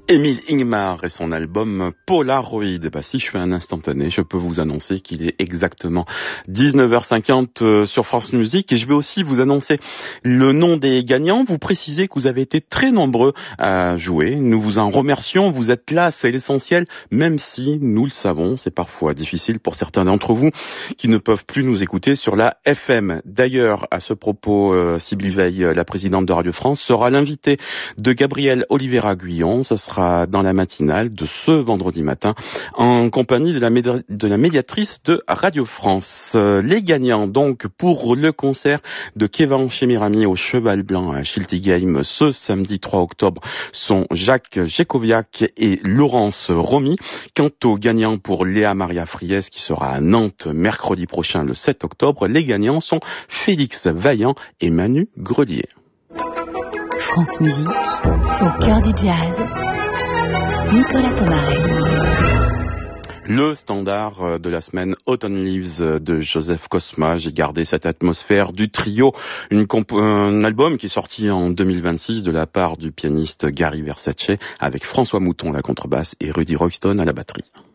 Émile Ingmar et son album Polaroid. Si je fais un instantané, je peux vous annoncer qu'il est exactement 19h50 sur France Musique, et je vais aussi vous annoncer le nom des gagnants. Vous précisez que vous avez été très nombreux à jouer. Nous vous en remercions. Vous êtes là, c'est l'essentiel, même si, nous le savons, c'est parfois difficile pour certains d'entre vous qui ne peuvent plus nous écouter sur la FM. D'ailleurs, à ce propos, Sybille Veil, la présidente de Radio France, sera l'invitée de Gabriel Oliveira-Guyon. Ça sera dans la matinale de ce vendredi matin en compagnie de la médiatrice de Radio France. Les gagnants donc pour le concert de Kevin Chemirami au Cheval Blanc à Schiltigheim ce samedi 3 octobre sont Jacques Jekoviak et Laurence Romy. Quant aux gagnants pour Léa Maria Friès qui sera à Nantes mercredi prochain le 7 octobre, les gagnants sont Félix Vaillant et Manu Grelier. France Musique, au cœur du jazz, Nicolas Tomaré. Le standard de la semaine Autumn Leaves de Joseph Cosma. J'ai gardé cette atmosphère du trio, un album qui est sorti en 2026 de la part du pianiste Gary Versace avec François Mouton à la contrebasse et Rudy Royston à la batterie.